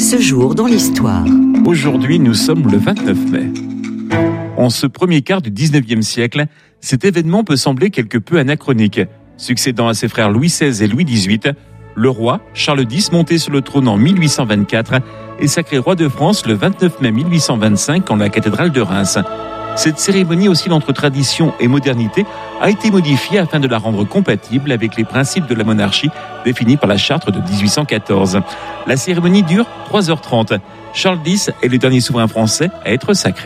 Ce jour dans l'histoire. Aujourd'hui, nous sommes le 29 mai. En ce premier quart du 19e siècle, cet événement peut sembler quelque peu anachronique. Succédant à ses frères Louis XVI et Louis XVIII, le roi, Charles X, monté sur le trône en 1824, est sacré roi de France le 29 mai 1825 en la cathédrale de Reims. Cette cérémonie oscille entre tradition et modernité a été modifiée afin de la rendre compatible avec les principes de la monarchie définis par la charte de 1814. La cérémonie dure 3h30. Charles X est le dernier souverain français à être sacré.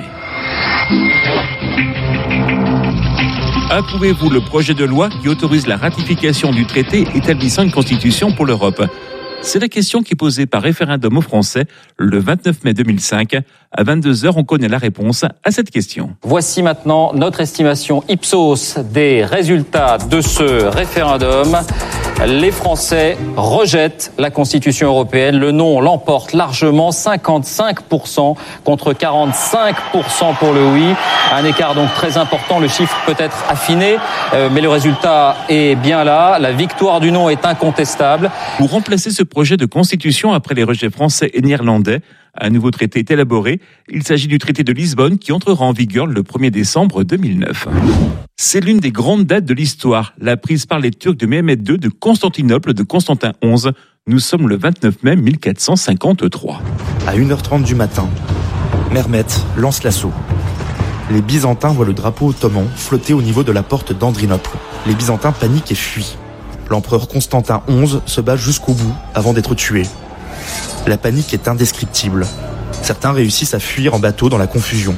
Approuvez-vous le projet de loi qui autorise la ratification du traité établissant une constitution pour l'Europe ? C'est la question qui est posée par référendum aux Français le 29 mai 2005. À 22h, on connaît la réponse à cette question. Voici maintenant notre estimation Ipsos des résultats de ce référendum. Les Français rejettent la Constitution européenne. Le non l'emporte largement, 55% contre 45% pour le oui. Un écart donc très important. Le chiffre peut être affiné, mais le résultat est bien là. La victoire du non est incontestable. Pour remplacer ce projet de constitution après les rejets français et néerlandais, un nouveau traité est élaboré. Il s'agit du traité de Lisbonne qui entrera en vigueur le 1er décembre 2009. C'est l'une des grandes dates de l'histoire, la prise par les Turcs de Mehmed II de Constantinople de Constantin XI. Nous sommes le 29 mai 1453. À 1h30 du matin, Mehmed lance l'assaut. Les Byzantins voient le drapeau ottoman flotter au niveau de la porte d'Andrinople. Les Byzantins paniquent et fuient. L'empereur Constantin XI se bat jusqu'au bout avant d'être tué. La panique est indescriptible. Certains réussissent à fuir en bateau dans la confusion.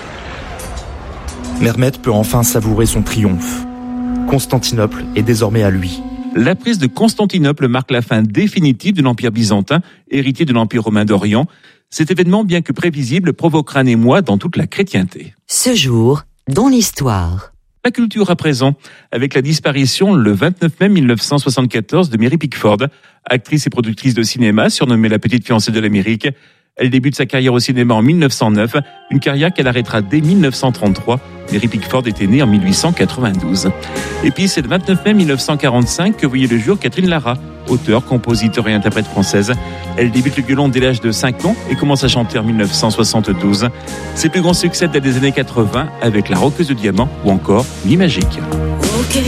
Mehmed peut enfin savourer son triomphe. Constantinople est désormais à lui. La prise de Constantinople marque la fin définitive de l'Empire byzantin, héritier de l'Empire romain d'Orient. Cet événement, bien que prévisible, provoquera un émoi dans toute la chrétienté. Ce jour dans l'histoire. La culture à présent, avec la disparition le 29 mai 1974 de Mary Pickford, actrice et productrice de cinéma surnommée la petite fiancée de l'Amérique. Elle débute sa carrière au cinéma en 1909, une carrière qu'elle arrêtera dès 1933. Mary Pickford était née en 1892. Et puis c'est le 29 mai 1945 que voyait le jour Catherine Lara, auteure, compositeur et interprète française. Elle débute le violon dès l'âge de 5 ans et commence à chanter en 1972. Ses plus grands succès datent des années 80 avec La Roqueuse de Diamant ou encore Nuit Magique. Ok,